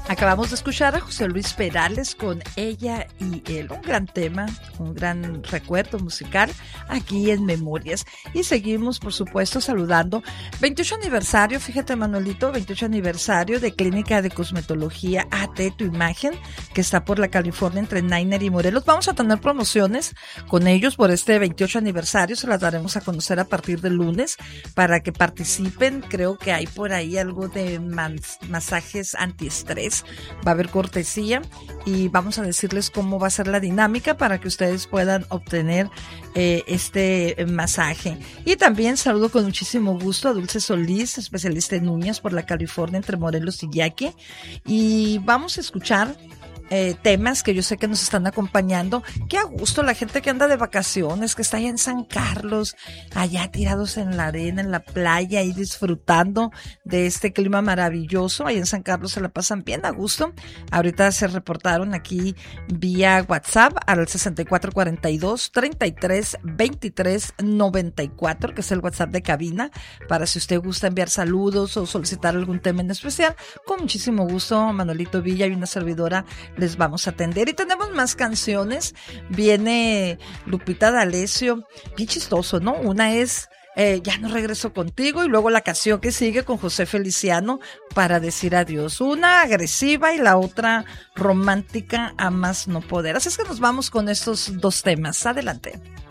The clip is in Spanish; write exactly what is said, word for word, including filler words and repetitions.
Acabamos de escuchar a José Luis Perales con Ella y Él, un gran tema, un gran recuerdo musical aquí en Memorias. Y seguimos, por supuesto, saludando. veintiocho aniversario, fíjate Manuelito, veintiocho aniversario de Clínica de Cosmetología A T Tu Imagen, que está por la California entre Niner y Morelos. Vamos a tener promociones con ellos por este veintiocho aniversario, se las daremos a conocer a partir del lunes para que participen. Creo que hay por ahí algo de mas- masajes antiestrés. Va a haber cortesía y vamos a decirles cómo va a ser la dinámica para que ustedes puedan obtener eh, este masaje. Y también saludo con muchísimo gusto a Dulce Solís, especialista en uñas por la California entre Morelos y Yaqui. Y vamos a escuchar Eh, temas que yo sé que nos están acompañando. Qué a gusto la gente que anda de vacaciones, que está allá en San Carlos, allá tirados en la arena, en la playa y disfrutando de este clima maravilloso. Allá en San Carlos se la pasan bien a gusto. Ahorita se reportaron aquí vía WhatsApp al sesenta y cuatro cuarenta y dos, treinta y tres veintitrés noventa y cuatro, que es el WhatsApp de cabina, para si usted gusta enviar saludos o solicitar algún tema en especial. Con muchísimo gusto, Manolito Villa y una servidora les vamos a atender. Y tenemos más canciones. Viene Lupita D'Alessio, bien chistoso, ¿no? Una es eh, Ya no regreso contigo, y luego la canción que sigue con José Feliciano, Para decir adiós. Una agresiva y la otra romántica a más no poder. Así es que nos vamos con estos dos temas. Adelante.